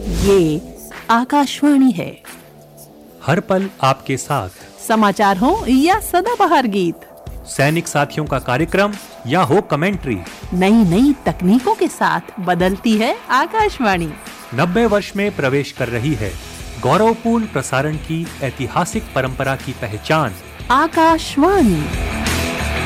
ये आकाशवाणी है। हर पल आपके साथ, समाचार हो या सदाबहार गीत, सैनिक साथियों का कार्यक्रम या हो कमेंट्री, नई नई तकनीकों के साथ बदलती है आकाशवाणी। 90 वर्ष में प्रवेश कर रही है गौरवपूर्ण प्रसारण की ऐतिहासिक परंपरा की पहचान आकाशवाणी।